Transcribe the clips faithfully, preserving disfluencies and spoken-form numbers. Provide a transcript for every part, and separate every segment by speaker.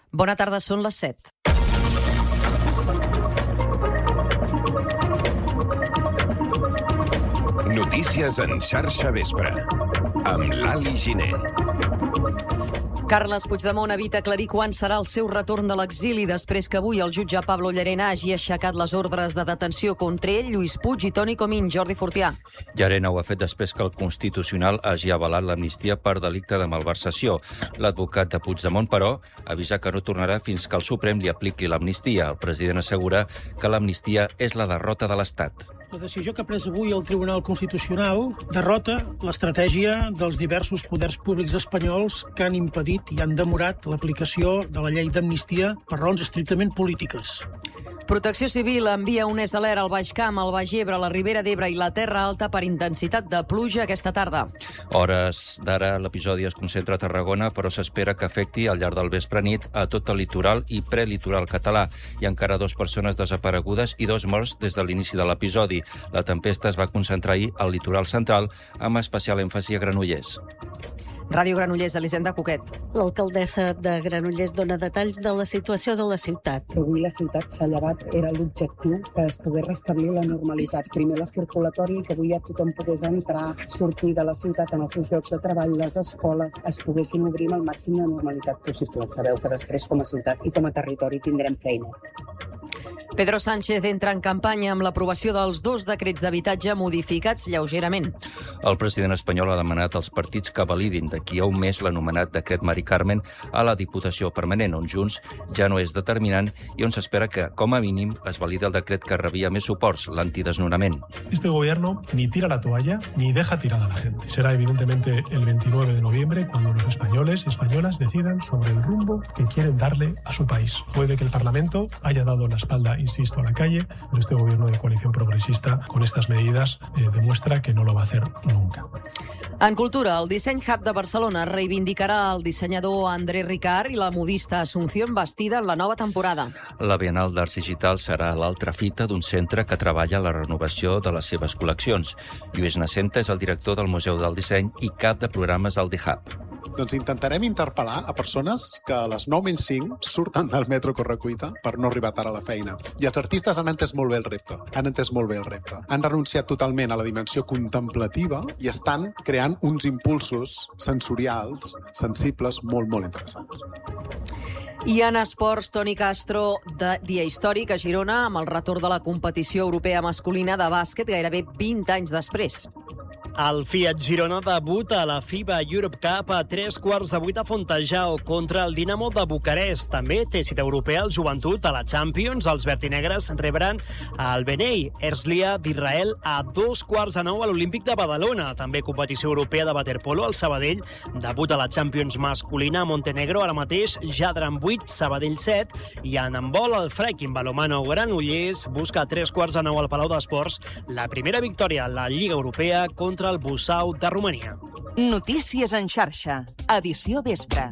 Speaker 1: Bona tarda, són les set.
Speaker 2: Notícies en xarxa vespre, amb l'Ali Giner.
Speaker 1: Carles Puigdemont evita aclarir quan serà el seu retorn de l'exili després que avui el jutge Pablo Llarena hagi aixecat les ordres de detenció contra ell, Lluís Puig i Toni Comín. Jordi Fortià.
Speaker 3: Llarena ho ha fet després que el Constitucional hagi avalat l'amnistia per delicte de malversació. L'advocat de Puigdemont, però, avisa que no tornarà fins que el Suprem li apliqui l'amnistia. El president assegura que l'amnistia és la derrota de l'Estat.
Speaker 4: La decisió que ha pres avui el Tribunal Constitucional derrota l'estratègia dels diversos poders públics espanyols que han impedit i han demorat l'aplicació de la llei d'amnistia per raons estrictament polítiques.
Speaker 1: Protecció Civil envia un S alert al Baix Camp, al Baix Ebre, la Ribera d'Ebre i la Terra Alta per intensitat de pluja aquesta tarda.
Speaker 3: Hores d'ara l'episodi es concentra a Tarragona, però s'espera que afecti al llarg del vespre nit a tot el litoral i prelitoral català. Hi ha encara dues persones desaparegudes i dos morts des de l'inici de l'episodi. La tempesta es va concentrar ahir al litoral central, amb especial èmfasi a Granollers.
Speaker 1: Ràdio Granollers, Elisenda Cuquet.
Speaker 5: L'alcaldessa de Granollers dona detalls de la situació de la ciutat.
Speaker 6: Avui la ciutat s'ha llevat, era l'objectiu que es pogués restablir la normalitat. Primer la circulatòria, que avui ja tothom pogués entrar, sortir de la ciutat en els seus llocs de treball, les escoles, es poguessin obrir amb el màxim de normalitat possible. Sabeu que després com a ciutat i com a territori tindrem feina.
Speaker 1: Pedro Sánchez entra en campanya amb l'aprovació dels dos decrets d'habitatge modificats lleugerament.
Speaker 3: El president espanyol ha demanat als partits que validin d'aquí a un mes l'anomenat decret Mari Carmen a la Diputació Permanent, on Junts ja no és determinant i on s'espera que, com a mínim, es validi el decret que rebia més suports, l'antidesnonament.
Speaker 7: Este gobierno ni tira la toalla ni deja tirada a la gente. Será evidentemente el veintinueve de noviembre cuando los españoles y españolas decidan sobre el rumbo que quieren darle a su país. Puede que el Parlamento haya dado la espalda, insisto, a la calle, pero este gobierno de coalición progresista con estas medidas eh, demuestra que no lo va a hacer nunca.
Speaker 1: En cultura, el Disseny Hub de Barcelona reivindicarà el dissenyador André Ricard i la modista Asunción Bastida en la nova temporada.
Speaker 3: La Bienal d'Arts Digitals serà l'altra fita d'un centre que treballa la renovació de les seves col·leccions. Lluís Nacenta és el director del Museu del Disseny i cap de programes al The Hub.
Speaker 8: Doncs intentarem interpel·lar a persones que a les nou menys cinc surten del metro Correcuita per no arribar tard a la feina. I els artistes han entès molt bé el repte. Han entès molt bé el repte. Han renunciat totalment a la dimensió contemplativa i estan creant uns impulsos sensorials, sensibles, molt, molt interessants.
Speaker 1: I en esports, Toni Castro, de dia històric a Girona, amb el retorn de la competició europea masculina de bàsquet gairebé vint anys després.
Speaker 9: El Fiat Girona debuta a la FIBA Europe Cup a tres quarts de vuit a Fontejau contra el Dinamo de Bucarest. També té cita europea al Joventut a la Champions. Els verdinegres rebran el Benei Herzliya d'Israel a dos quarts de nou a l'Olímpic de Badalona. També competició europea de waterpolo. El Sabadell debuta a la Champions masculina a Montenegro. Ara mateix Jadran vuit, Sabadell set. I en handbol el Freaking Balomano Granollers busca a tres quarts de nou al Palau d'Esports la primera victòria a la Lliga Europea contra el Bussau de Romania.
Speaker 10: Notícies en xarxa, edició vespre.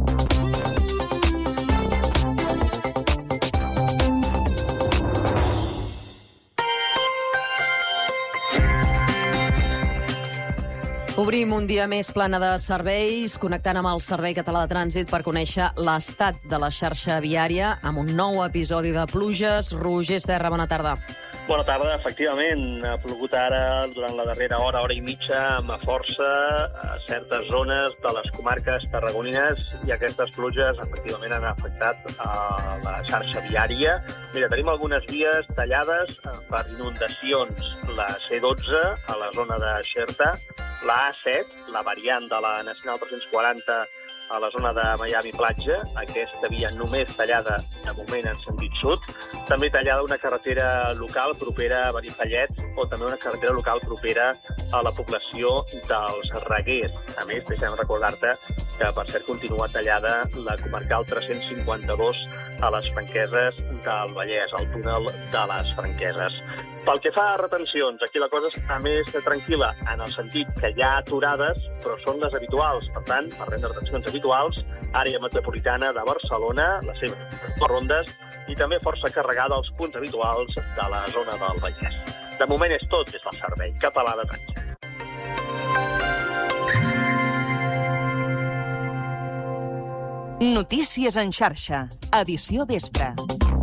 Speaker 1: Obrim un dia més plana de serveis, connectant amb el Servei Català de Trànsit per conèixer l'estat de la xarxa viària amb un nou episodi de pluges. Roger Serra, bona tarda.
Speaker 11: Bona tarda, efectivament. Ha plogut ara durant la darrera hora, hora i mitja, amb força a certes zones de les comarques tarragonines i aquestes pluges efectivament han afectat a la xarxa viària. Mira, tenim algunes vies tallades per inundacions. La C dotze, a la zona de Xerta, la A set, la variant de la Nacional tres-cents quaranta a la zona de Miami Platja, aquesta via només tallada de moment en sentit sud. També tallada una carretera local propera a Benifallet o també una carretera local propera a la població dels Reguers. A més, deixem recordar-te que, per cert, continua tallada la comarcal tres-cents cinquanta-dos a les Franqueses del Vallès, al túnel de les Franqueses. Pel que fa a retencions, aquí la cosa està més tranquil·la, en el sentit que hi ha aturades, però són les habituals. Per tant, parlem de retencions habituals, àrea metropolitana de Barcelona, les seves rondes, i també força carregada als punts habituals de la zona del Vallès. De moment és tot des del Servei Català de Trànsit.
Speaker 10: Notícies en xarxa, edició vespre.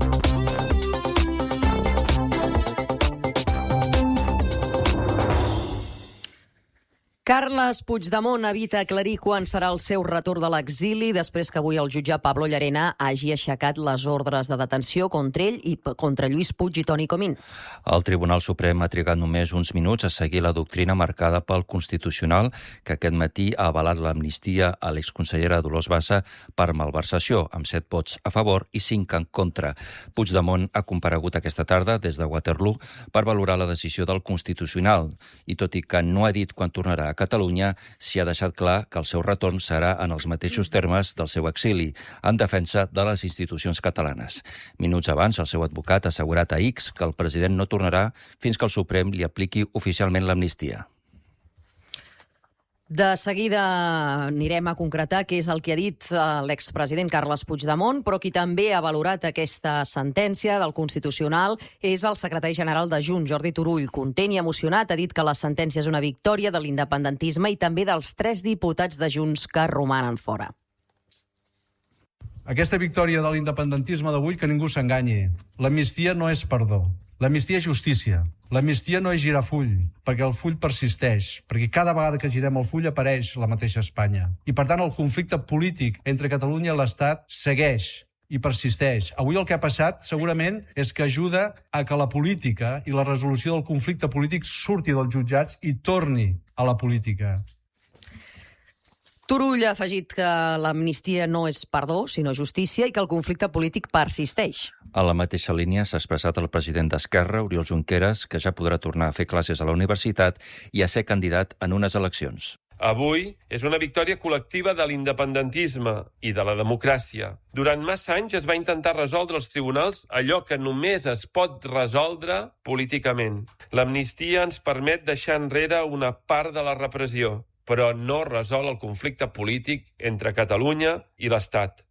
Speaker 1: Carles Puigdemont evita aclarir quan serà el seu retorn de l'exili després que avui el jutge Pablo Llarena hagi aixecat les ordres de detenció contra ell i contra Lluís Puig i Toni Comín.
Speaker 3: El Tribunal Suprem ha trigat només uns minuts a seguir la doctrina marcada pel Constitucional, que aquest matí ha avalat l'amnistia a l'exconsellera Dolors Bassa per malversació, amb set vots a favor i cinc en contra. Puigdemont ha comparegut aquesta tarda des de Waterloo per valorar la decisió del Constitucional i, tot i que no ha dit quan tornarà a Catalunya, s'hi ha deixat clar que el seu retorn serà en els mateixos termes del seu exili, en defensa de les institucions catalanes. Minuts abans, el seu advocat ha assegurat a X que el president no tornarà fins que el Suprem li apliqui oficialment l'amnistia.
Speaker 1: De seguida anirem a concretar què és el que ha dit l'expresident Carles Puigdemont, però qui també ha valorat aquesta sentència del Constitucional és el secretari general de Junts, Jordi Turull. Content i emocionat, ha dit que la sentència és una victòria de l'independentisme i també dels tres diputats de Junts que romanen fora.
Speaker 12: Aquesta victòria de l'independentisme d'avui, que ningú s'enganyi. L'amnistia no és perdó. L'amnistia és justícia. L'amnistia no és girar full, perquè el full persisteix, perquè cada vegada que girem el full apareix la mateixa Espanya. I, per tant, el conflicte polític entre Catalunya i l'Estat segueix i persisteix. Avui el que ha passat, segurament, és que ajuda a que la política i la resolució del conflicte polític surti dels jutjats i torni a la política.
Speaker 1: Turull ha afegit que l'amnistia no és perdó, sinó justícia, i que el conflicte polític persisteix.
Speaker 3: A la mateixa línia s'ha expressat el president d'Esquerra, Oriol Junqueras, que ja podrà tornar a fer classes a la universitat i a ser candidat en unes eleccions.
Speaker 13: Avui és una victòria col·lectiva de l'independentisme i de la democràcia. Durant massa anys es va intentar resoldre als tribunals allò que només es pot resoldre políticament. L'amnistia ens permet deixar enrere una part de la repressió, però no resol el conflicte polític entre Catalunya i l'Estat.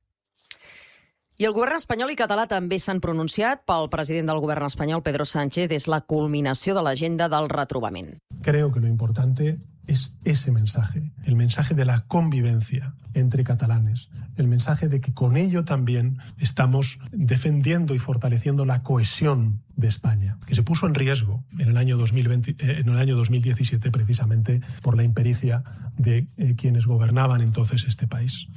Speaker 1: I el govern espanyol i català també s'han pronunciat. Pel president del govern espanyol, Pedro Sánchez, és la culminació de l'agenda del retrobament.
Speaker 7: Creo que lo importante es ese mensaje, el mensaje de la convivencia entre catalanes, el mensaje de que con ello también estamos defendiendo y fortaleciendo la cohesión de España, que se puso en riesgo en el año dos mil veinte, eh, en el año dos mil diecisiete precisamente por la impericia de eh, quienes gobernaban entonces este país.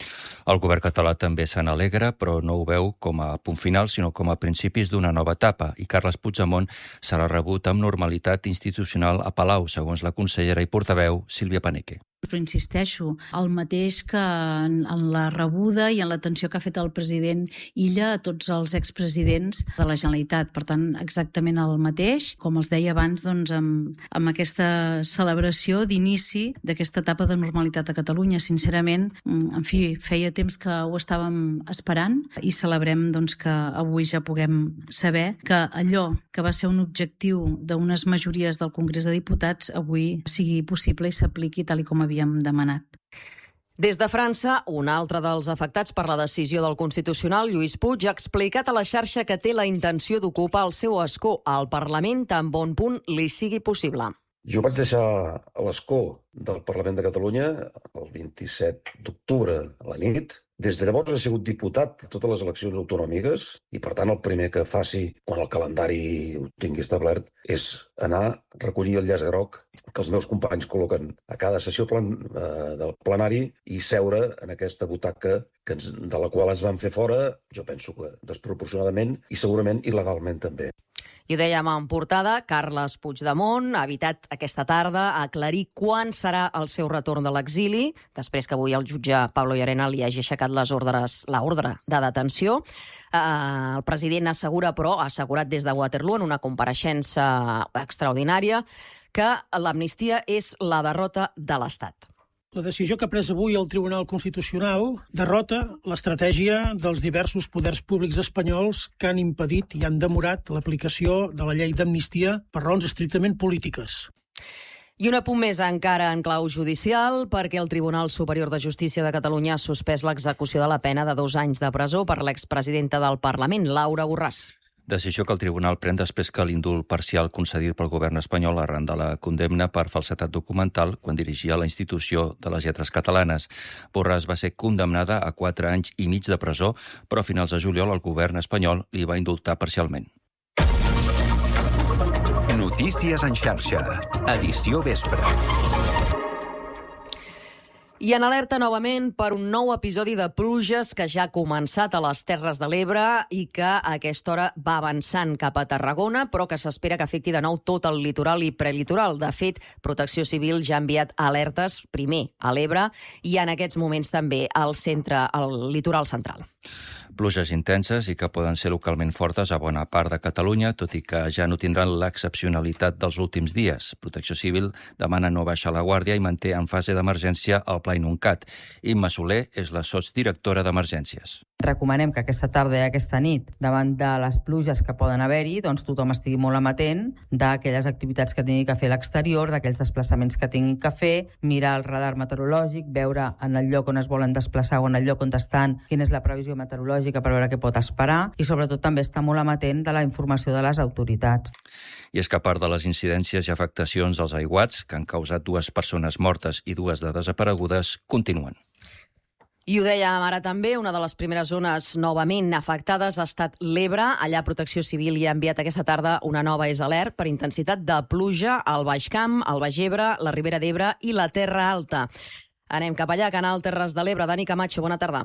Speaker 3: El govern català també se n'alegra, però no ho veu com a punt final, sinó com a principis d'una nova etapa, i Carles Puigdemont serà rebut amb normalitat institucional a Palau, segons la consellera i portaveu Sílvia Paneque.
Speaker 14: Però insisteixo, el mateix que en, en la rebuda i en l'atenció que ha fet el president Illa a tots els expresidents de la Generalitat. Per tant, exactament el mateix, com els deia abans, doncs, amb, amb aquesta celebració d'inici d'aquesta etapa de normalitat a Catalunya. Sincerament, en fi, feia temps que ho estàvem esperant i celebrem doncs, que avui ja puguem saber que allò que va ser un objectiu d'unes majories del Congrés de Diputats avui sigui possible i s'apliqui tal i com havíem demanat.
Speaker 1: Des de França, un altre dels afectats per la decisió del Constitucional, Lluís Puig, ha explicat a la xarxa que té la intenció d'ocupar el seu escó al Parlament tan bon punt li sigui possible.
Speaker 15: Jo vaig deixar l'escó del Parlament de Catalunya el vint-i-set d'octubre a la nit. Des de llavors he sigut diputat de totes les eleccions autonòmiques i, per tant, el primer que faci quan el calendari ho tingui establert és anar a recollir el llaç groc que els meus companys col·loquen a cada sessió plan, eh, del plenari i seure en aquesta butaca que ens, de la qual ens van fer fora, jo penso que desproporcionadament i segurament il·legalment també.
Speaker 1: I ho dèiem en portada, Carles Puigdemont ha evitat aquesta tarda aclarir quan serà el seu retorn de l'exili, després que avui el jutge Pablo Llarena li hagi aixecat les ordres, l'ordre de detenció. Eh, el president assegura, però, ha assegurat des de Waterloo en una compareixença extraordinària que l'amnistia és la derrota de l'Estat.
Speaker 4: La decisió que ha pres avui el Tribunal Constitucional derrota l'estratègia dels diversos poders públics espanyols que han impedit i han demorat l'aplicació de la llei d'amnistia per raons estrictament polítiques.
Speaker 1: I un apunt més encara en clau judicial, perquè el Tribunal Superior de Justícia de Catalunya ha suspès l'execució de la pena de dos anys de presó per l'expresidenta del Parlament, Laura Borràs.
Speaker 3: Decisió que el tribunal pren després que l'indult parcial concedit pel govern espanyol arran de la condemna per falsedat documental quan dirigia la institució de les lletres catalanes. Borràs va ser condemnada a quatre anys i mig de presó, però a finals de juliol el govern espanyol li va indultar parcialment.
Speaker 2: Notícies en xarxa, edició vespre.
Speaker 1: I en alerta novament per un nou episodi de pluges que ja ha començat a les Terres de l'Ebre i que a aquesta hora va avançant cap a Tarragona, però que s'espera que afecti de nou tot el litoral i prelitoral. De fet, Protecció Civil ja ha enviat alertes, primer a l'Ebre i en aquests moments també al centre, al litoral central.
Speaker 3: Pluges intenses i que poden ser localment fortes a bona part de Catalunya, tot i que ja no tindran l'excepcionalitat dels últims dies. Protecció Civil demana no baixar la guàrdia i manté en fase d'emergència el Pla Inuncat. Imma Soler és la sotsdirectora d'Emergències.
Speaker 16: Recomanem que aquesta tarda i aquesta nit, davant de les pluges que poden haver-hi, doncs tothom estigui molt amatent d'aquelles activitats que tingui que fer a l'exterior, d'aquells desplaçaments que tingui que fer, mirar el radar meteorològic, veure en el lloc on es volen desplaçar o en el lloc on estan quina és la previsió meteorològica per veure què pot esperar i sobretot també estar molt amatent de la informació de les autoritats.
Speaker 3: I és que a part de les incidències i afectacions dels aiguats, que han causat dues persones mortes i dues de desaparegudes, continuen.
Speaker 1: I ho dèiem ara també, una de les primeres zones novament afectades ha estat l'Ebre. Allà Protecció Civil hi ha enviat aquesta tarda una nova és alert per intensitat de pluja al Baix Camp, al Baix Ebre, la Ribera d'Ebre i la Terra Alta. Anem cap allà, Canal Terres de l'Ebre. Dani Camacho, bona tarda.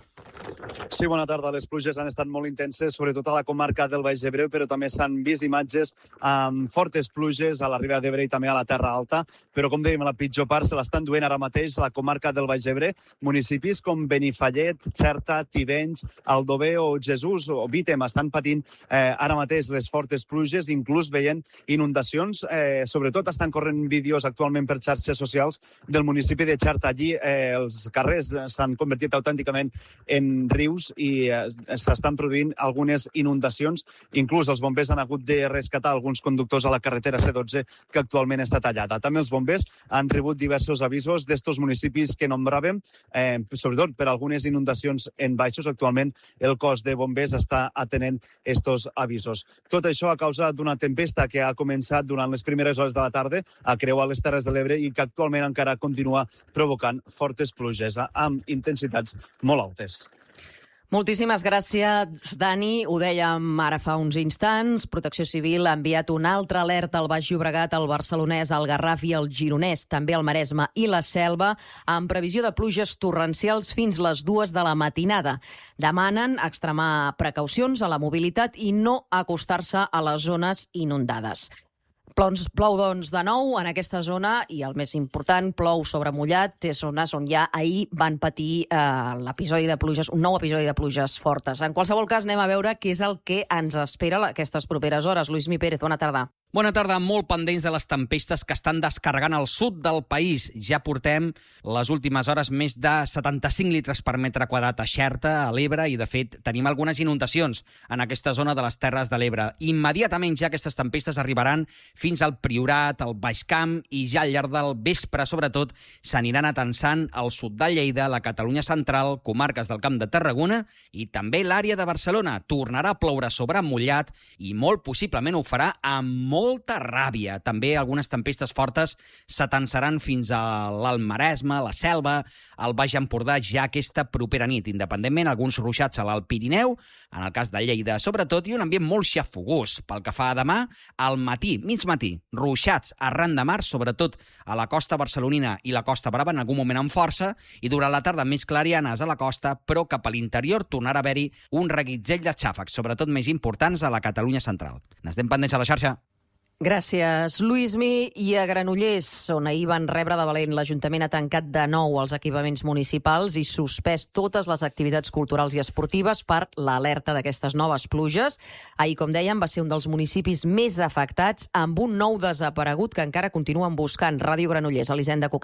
Speaker 17: Sí, bona tarda. Les pluges han estat molt intenses, sobretot a la comarca del Baix Ebre, però també s'han vist imatges amb fortes pluges a la Ribera d'Ebre i també a la Terra Alta. Però, com dèiem, la pitjor part se l'estan duent ara mateix a la comarca del Baix Ebre. Municipis com Benifallet, Xerta, Tivenys, Aldover o Jesús o Vítem estan patint eh, ara mateix les fortes pluges, inclús veient inundacions. Eh, sobretot estan corrent vídeos actualment per xarxes socials del municipi de Xerta. Allí eh, els carrers s'han convertit autènticament en rius i eh, s'estan produint algunes inundacions. Inclús els bombers han hagut de rescatar alguns conductors a la carretera C dotze que actualment està tallada. També els bombers han rebut diversos avisos d'estos municipis que nombràvem, eh, sobretot per algunes inundacions en baixos. Actualment el cos de bombers està atenent estos avisos. Tot això a causa d'una tempesta que ha començat durant les primeres hores de la tarda a creuar les Terres de l'Ebre i que actualment encara continua provocant fortes pluges amb intensitats molt altes.
Speaker 1: Moltíssimes gràcies, Dani. Ho dèiem ara fa uns instants. Protecció Civil ha enviat una altra alerta al Baix Llobregat, al Barcelonès, al Garraf i al Gironès, també al Maresme i la Selva, amb previsió de pluges torrencials fins les dues de la matinada. Demanen extremar precaucions a la mobilitat i no acostar-se a les zones inundades. Plou, plou, doncs, de nou en aquesta zona i, el més important, plou sobre mullat. Té zones on ja ahir van patir eh, l'episodi de pluges, un nou episodi de pluges fortes. En qualsevol cas, anem a veure què és el que ens espera aquestes properes hores. Luismi Pérez, bona tarda.
Speaker 18: Bona tarda, molt pendents de les tempestes que estan descarregant al sud del país. Ja portem les últimes hores més de setanta-cinc litres per metre quadrat a Xerta, a l'Ebre, i de fet tenim algunes inundacions en aquesta zona de les Terres de l'Ebre. Immediatament ja aquestes tempestes arribaran fins al Priorat, al Baix Camp, i ja al llarg del vespre, sobretot, s'aniran atensant al sud de Lleida, la Catalunya central, comarques del Camp de Tarragona i també l'àrea de Barcelona. Tornarà a ploure sobre mullat i molt possiblement ho farà amb molt molta ràbia. També algunes tempestes fortes s'atansaran fins a l'Almaresme, la Selva, al Baix Empordà ja aquesta propera nit. Independentment, alguns ruixats a l'Alt Pirineu, en el cas de Lleida sobretot, i un ambient molt xafogós. Pel que fa a demà, al matí, mig matí, ruixats arran de mar, sobretot a la costa barcelonina i la costa brava, en algun moment amb força, i durant la tarda més clarianes a la costa, però cap a l'interior tornarà a haver-hi un reguitzell de xàfecs, sobretot més importants a la Catalunya central. N'estem pendents a la xarxa.
Speaker 1: Gràcies, Luismi. I a Granollers, on ahir van rebre de valent, l'Ajuntament ha tancat de nou els equipaments municipals i suspès totes les activitats culturals i esportives per l'alerta d'aquestes noves pluges. Ahir, com dèiem, va ser un dels municipis més afectats, amb un nou desaparegut que encara continuen buscant. Ràdio Granollers, Elisenda Coquet.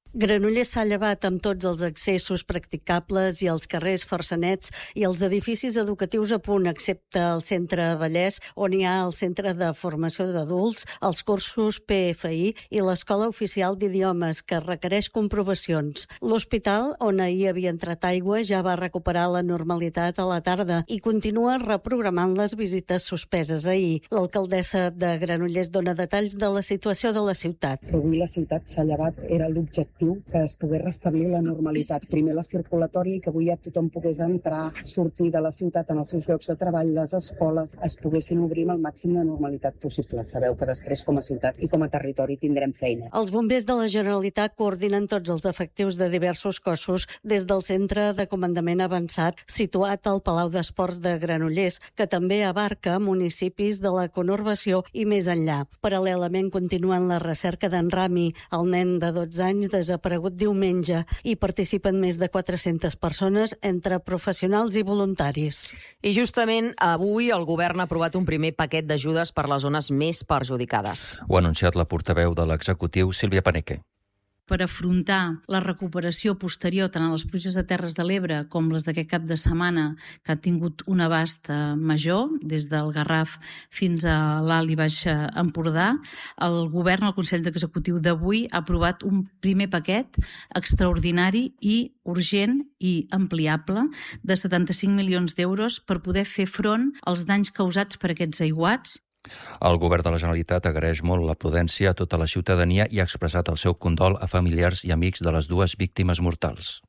Speaker 5: Granollers s'ha llevat amb tots els accessos practicables i els carrers força nets i els edificis educatius a punt, excepte el centre Vallès, on hi ha el centre de formació d'adults, els cursos P F I i l'escola oficial d'idiomes, que requereix comprovacions. L'hospital, on ahir havia entrat aigua, ja va recuperar la normalitat a la tarda i continua reprogramant les visites suspeses ahir. L'alcaldessa de Granollers dona detalls de la situació de la ciutat.
Speaker 6: Avui la ciutat s'ha llevat, era l'objectiu que es pogués restablir la normalitat. Primer la circulatòria i que avui ja tothom pogués entrar, sortir de la ciutat en els seus llocs de treball, les escoles, es poguessin obrir amb el màxim de normalitat possible. Sabeu que després com a ciutat i com a territori tindrem feina.
Speaker 5: Els bombers de la Generalitat coordinen tots els efectius de diversos cossos des del centre de comandament avançat situat al Palau d'Esports de Granollers, que també abarca municipis de la conurbació i més enllà. Paral·lelament continuen la recerca d'en Rami, el nen de dotze anys desaparegut diumenge, i participen més de quatre-centes persones entre professionals i voluntaris.
Speaker 1: I justament avui el govern ha aprovat un primer paquet d'ajudes per les zones més perjudicades.
Speaker 3: Ho ha anunciat la portaveu de l'executiu, Sílvia Paneque.
Speaker 14: Per afrontar la recuperació posterior tant a les pluges de Terres de l'Ebre com les d'aquest cap de setmana, que ha tingut un abast major, des del Garraf fins a l'Alt i Baix Empordà, el govern, el Consell Executiu d'avui, ha aprovat un primer paquet extraordinari i urgent i ampliable de setanta-cinc milions d'euros per poder fer front als danys causats per aquests aiguats.
Speaker 3: El govern de la Generalitat agraeix molt la prudència a tota la ciutadania i ha expressat el seu condol a familiars i amics de les dues víctimes mortals.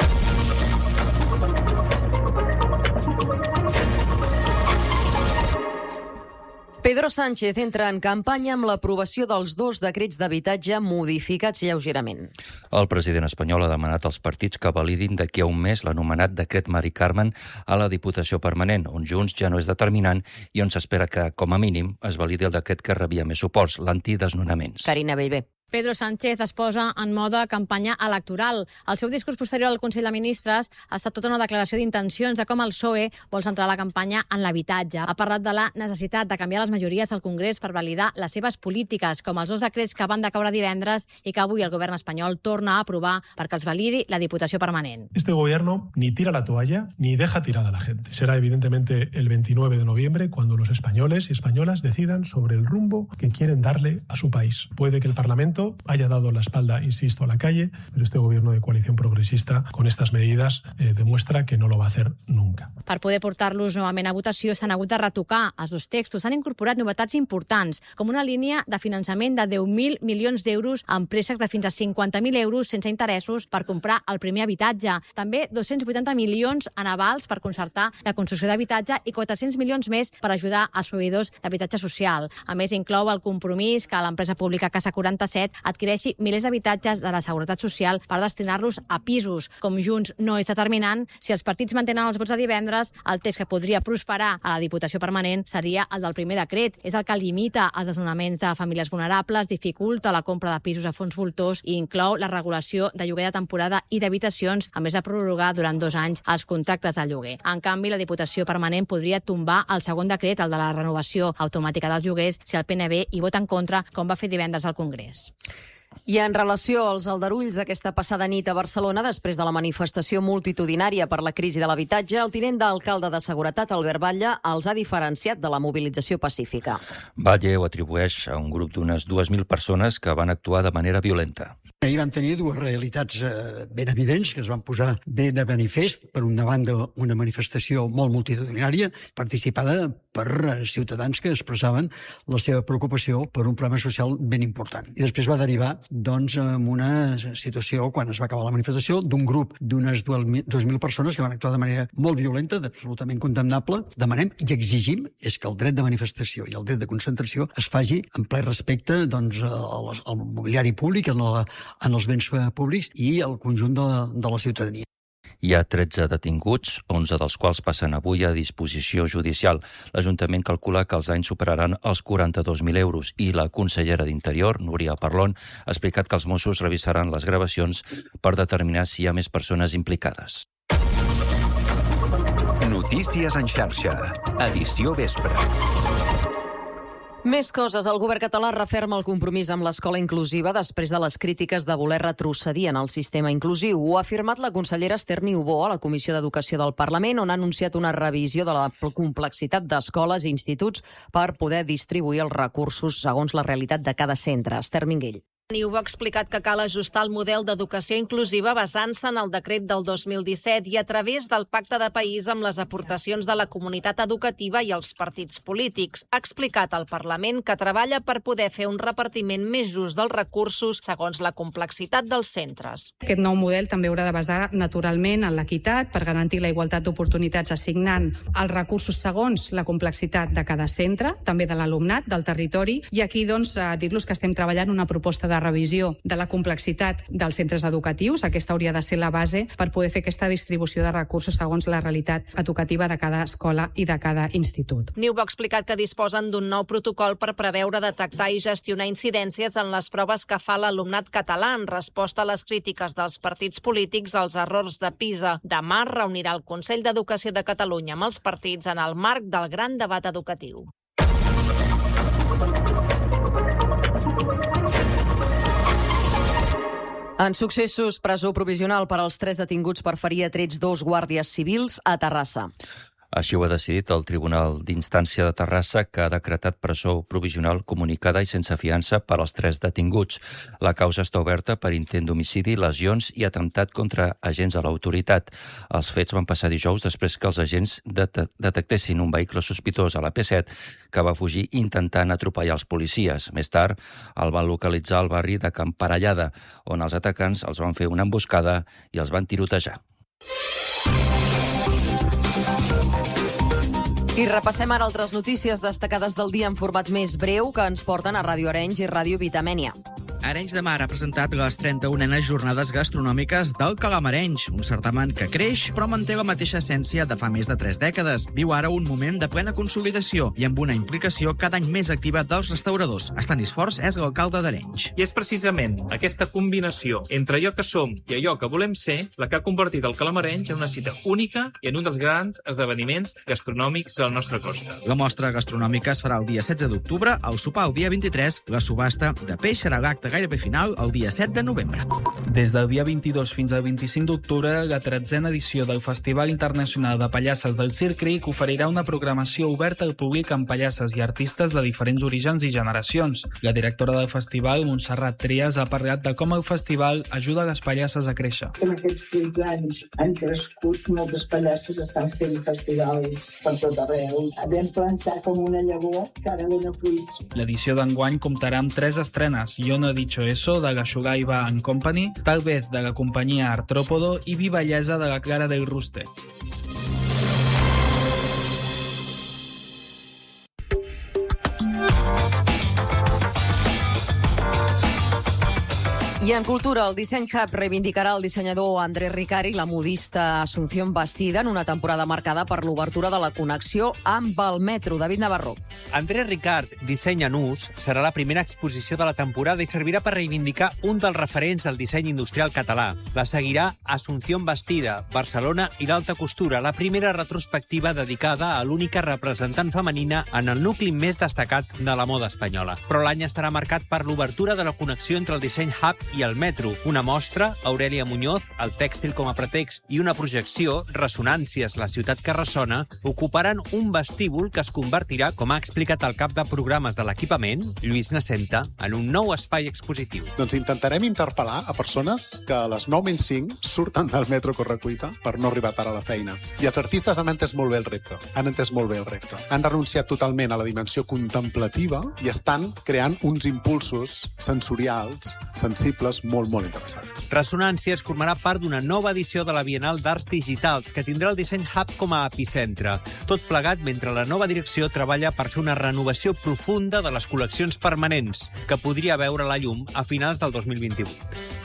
Speaker 1: Pedro Sánchez entra en campanya amb l'aprovació dels dos decrets d'habitatge modificats lleugerament.
Speaker 3: El president espanyol ha demanat als partits que validin d'aquí a un mes l'anomenat decret Mari Carmen a la Diputació Permanent, on Junts ja no és determinant i on s'espera que, com a mínim, es validi el decret que rebia més suports, l'antidesnonaments.
Speaker 1: Carina Bellver.
Speaker 19: Pedro Sánchez es posa en mode campanya electoral. El seu discurs posterior al Consell de Ministres ha estat tota una declaració d'intencions de com el P S O E vol centrar la campanya en l'habitatge. Ha parlat de la necessitat de canviar les majories al Congrés per validar les seves polítiques, com els dos decrets que van decaure divendres i que avui el govern espanyol torna a aprovar perquè els validi la Diputació Permanent.
Speaker 7: Este gobierno ni tira la toalla ni deja tirada a la gente. Será evidentemente el veintinueve de noviembre cuando los españoles y españolas decidan sobre el rumbo que quieren darle a su país. Puede que el Parlamento haya dado la espalda, insisto, a la calle, pero este gobierno de coalición progresista con estas medidas eh, demuestra que no lo va a hacer nunca.
Speaker 19: Per poder portar-los novament a votació s'han hagut de retocar els dos textos. S'han incorporat novetats importants, com una línia de finançament de deu mil milions d'euros amb préstecs de fins a cinquanta mil euros sense interessos per comprar el primer habitatge. També dos-cents vuitanta milions en avals per concertar la construcció d'habitatge i quatre-cents milions més per ajudar als proveïdors d'habitatge social. A més, inclou el compromís que l'empresa pública Casa quaranta-set adquireixi milers d'habitatges de la Seguretat Social per destinar-los a pisos. Com Junts no és determinant, si els partits mantenen els vots de divendres, el text que podria prosperar a la Diputació Permanent seria el del primer decret. És el que limita els desnonaments de famílies vulnerables, dificulta la compra de pisos a fons voltors i inclou la regulació de lloguer de temporada i d'habitacions, a més de prorrogar durant dos anys els contractes de lloguer. En canvi, la Diputació Permanent podria tombar el segon decret, el de la renovació automàtica dels lloguers, si el P N B hi vota en contra, com va fer divendres al Congrés.
Speaker 1: I en relació als aldarulls d'aquesta passada nit a Barcelona, després de la manifestació multitudinària per la crisi de l'habitatge, el tinent d'alcalde de Seguretat, Albert Batlle, els ha diferenciat de la mobilització pacífica.
Speaker 3: Batlle ho atribueix a un grup d'unes dues mil persones que van actuar de manera violenta.
Speaker 20: Ahir vam tenir dues realitats eh, ben evidents que es van posar bé de manifest. Per una banda, una manifestació molt multitudinària, participada per eh, ciutadans que expressaven la seva preocupació per un problema social ben important. I després va derivar doncs, en una situació, quan es va acabar la manifestació, d'un grup d'unes dues mil persones que van actuar de manera molt violenta, absolutament condemnable. Demanem i exigim és que el dret de manifestació i el dret de concentració es faci en ple respecte doncs, al, al mobiliari públic, en la en els béns públics i el conjunt de, de la ciutadania.
Speaker 3: Hi ha tretze detinguts, onze dels quals passen avui a disposició judicial. L'Ajuntament calcula que els anys superaran els quaranta-dos mil euros i la consellera d'Interior, Núria Parlon, ha explicat que els Mossos revisaran les gravacions per determinar si hi ha més persones implicades.
Speaker 2: Notícies en xarxa. Edició vespre.
Speaker 1: Més coses. El govern català referma el compromís amb l'escola inclusiva després de les crítiques de voler retrocedir en el sistema inclusiu. Ho ha afirmat la consellera Esther Niubó a la Comissió d'Educació del Parlament, on ha anunciat una revisió de la complexitat d'escoles i instituts per poder distribuir els recursos segons la realitat de cada centre. Esther Minguell.
Speaker 21: Niubó ha explicat que cal ajustar el model d'educació inclusiva basant-se en el decret del dos mil disset i a través del pacte de país amb les aportacions de la comunitat educativa i els partits polítics. Ha explicat al Parlament que treballa per poder fer un repartiment més just dels recursos segons la complexitat dels centres.
Speaker 22: Aquest nou model també haurà de basar naturalment en l'equitat per garantir la igualtat d'oportunitats assignant els recursos segons la complexitat de cada centre, també de l'alumnat, del territori, i aquí doncs dir-los que estem treballant una proposta de revisió de la complexitat dels centres educatius. Aquesta hauria de ser la base per poder fer aquesta distribució de recursos segons la realitat educativa de cada escola i de cada institut.
Speaker 21: Niubó ha explicat que disposen d'un nou protocol per preveure, detectar i gestionar incidències en les proves que fa l'alumnat català en resposta a les crítiques dels partits polítics als errors de PISA. Demà reunirà el Consell d'Educació de Catalunya amb els partits en el marc del gran debat educatiu.
Speaker 1: En successos, presó provisional per als tres detinguts per ferir a trets dos guàrdies civils a Terrassa.
Speaker 3: Així ho ha decidit el Tribunal d'Instància de Terrassa, que ha decretat presó provisional comunicada i sense fiança per als tres detinguts. La causa està oberta per intent d'homicidi, lesions i atemptat contra agents de l'autoritat. Els fets van passar dijous després que els agents det- detectessin un vehicle sospitós a la P set que va fugir intentant atropellar els policies. Més tard, el van localitzar al barri de Can Parellada, on els atacants els van fer una emboscada i els van tirotejar.
Speaker 1: I repassem ara altres notícies destacades del dia en format més breu que ens porten a Ràdio Arenys i Ràdio Vitamènia.
Speaker 18: Arenys de Mar ha presentat les trenta-unenes jornades gastronòmiques del Calamarenys, un certamen que creix però manté la mateixa essència de fa més de tres dècades. Viu ara un moment de plena consolidació i amb una implicació cada any més activa dels restauradors. Estanis Forts és l'alcalde d'Arenys.
Speaker 23: I és precisament aquesta combinació entre allò que som i allò que volem ser la que ha convertit el Calamarenys en una cita única i en un dels grans esdeveniments gastronòmics de la nostra costa.
Speaker 18: La mostra gastronòmica es farà el dia setze d'octubre, el sopar el dia vint-i-tres, la subhasta de peix serà l'acte gairebé final el dia set de novembre.
Speaker 24: Des del dia vint-i-dos fins al vint-i-cinc d'octubre, la tretzena edició del Festival Internacional de Pallasses del Circ Cric oferirà una programació oberta al públic amb pallasses i artistes de diferents orígens i generacions. La directora del festival, Montserrat Trias, ha parlat de com el festival ajuda les pallasses a créixer.
Speaker 25: En aquests quinze anys han crescut, moltes pallasses estan fent festivals per tot arreu. Vam plantar com una llavor que ara dona fruits.
Speaker 24: L'edició d'enguany comptarà amb tres estrenes: Yo no he dicho eso, de la Shugaiba and Company, Tal vez, de la companyia Artrópodo, i Vi Bellesa, de la Clara del Ruste.
Speaker 1: I en cultura, el Disseny Hub reivindicarà el dissenyador André Ricard i la modista Asunción Bastida en una temporada marcada per l'obertura de la connexió amb el metro. David Navarro.
Speaker 26: André Ricard, Disseny en ús, serà la primera exposició de la temporada i servirà per reivindicar un dels referents del disseny industrial català. La seguirà Asunción Bastida, Barcelona i l'alta costura, la primera retrospectiva dedicada a l'única representant femenina en el nucli més destacat de la moda espanyola. Però l'any estarà marcat per l'obertura de la connexió entre el Disseny Hub i el metro. Una mostra, Aurelia Muñoz, el tèxtil com a pretext i una projecció, Ressonàncies, la ciutat que ressona, ocuparan un vestíbul que es convertirà, com ha explicat el cap de programes de l'equipament, Lluís Nacenta, en un nou espai expositiu.
Speaker 8: Doncs intentarem interpel·lar a persones que a les nou menys cinc surten del metro correcuita per no arribar tard a la feina. I els artistes han entès molt bé el repte. Han entès molt bé el repte. Han renunciat totalment a la dimensió contemplativa i estan creant uns impulsos sensorials, sensibles, molt, molt interessants.
Speaker 26: Ressonàncies formarà part d'una nova edició de la Bienal d'Arts Digitals que tindrà el Disseny Hub com a epicentre. Tot plegat mentre la nova direcció treballa per fer una renovació profunda de les col·leccions permanents que podria veure la llum a finals del dos mil vint-i-vuit.